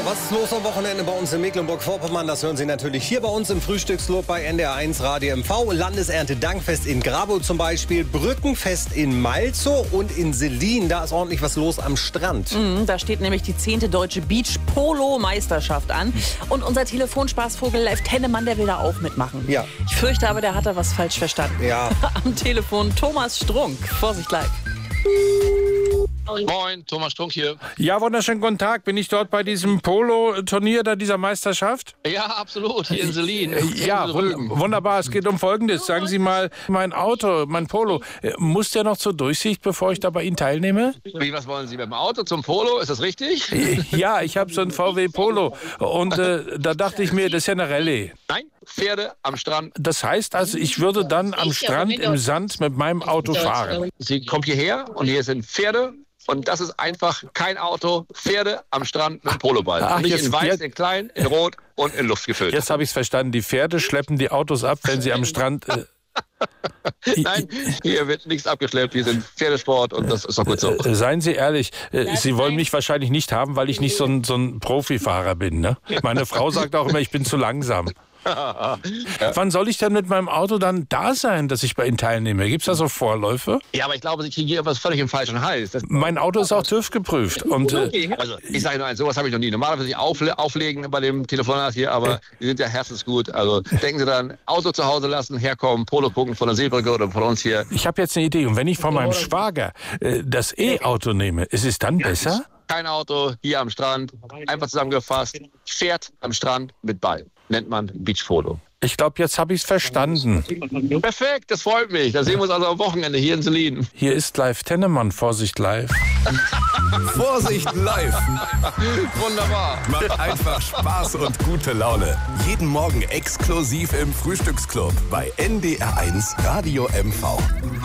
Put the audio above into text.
Was ist los am Wochenende bei uns in Mecklenburg-Vorpommern? Das hören Sie natürlich hier bei uns im Frühstücksclub bei NDR1 Radio MV. Landeserntedankfest in Grabow zum Beispiel, Brückenfest in Malzow und in Selin. Da ist ordentlich was los am Strand. Da steht nämlich die 10. Deutsche Beach-Polo-Meisterschaft an. Und unser Telefonspaßvogel Leif Tennemann, der will da auch mitmachen. Ja. Ich fürchte aber, der hat da was falsch verstanden. Ja. Am Telefon Thomas Strunk. Vorsicht, Leif. Moin, Thomas Strunk hier. Ja, wunderschönen guten Tag. Bin ich dort bei diesem Polo-Turnier da dieser Meisterschaft? Ja, absolut, hier in Selin. Ja, wunderbar. Es geht um Folgendes. Sagen Sie mal, mein Auto, mein Polo, muss der noch zur Durchsicht, bevor ich da bei Ihnen teilnehme? Wie, was wollen Sie mit dem Auto zum Polo? Ist das richtig? Ja, ich habe so ein VW Polo und da dachte ich mir, das ist ja eine Rallye. Nein, Pferde am Strand. Das heißt also, ich würde dann am Strand im Sand mit meinem Auto fahren. Sie kommt hierher und hier sind Pferde. Und das ist einfach kein Auto. Pferde am Strand mit dem Poloball. Ach, nicht jetzt- in weiß, jetzt- in klein, in rot und in Luft gefüllt. Jetzt habe ich es verstanden. Die Pferde schleppen die Autos ab, wenn sie am Strand... Nein, hier wird nichts abgeschleppt. Wir sind Pferdesport und das ist doch gut so. Seien Sie ehrlich, Sie wollen mich wahrscheinlich nicht haben, weil ich nicht so ein Profifahrer bin. Ne? Meine Frau sagt auch immer, ich bin zu langsam. Wann soll ich denn mit meinem Auto dann da sein, dass ich bei Ihnen teilnehme? Gibt es da so Vorläufe? Ja, aber ich glaube, Sie kriegen hier etwas völlig im falschen Hals. Mein Auto ist auch TÜV geprüft. Und Also, ich sage nur eins, sowas habe ich noch nie. Normalerweise ich auflegen bei dem Telefonat hier, aber die sind ja herzensgut. Also denken Sie dran, Auto zu Hause lassen, herkommen, Polo gucken von der Seebrücke oder von uns hier. ich habe jetzt eine Idee. Und wenn ich von meinem Schwager das E-Auto nehme, ist es dann besser? Kein Auto, hier am Strand, einfach zusammengefasst, Pferd am Strand mit Ball. Nennt man Beachpolo. Ich glaube, jetzt habe ich es verstanden. Perfekt, das freut mich. Da sehen wir uns also am Wochenende hier in Selin. Hier ist Leif Tennemann. Vorsicht, Live. Vorsicht live. Wunderbar. Macht einfach Spaß und gute Laune. Jeden Morgen exklusiv im Frühstücksclub bei NDR1 Radio MV.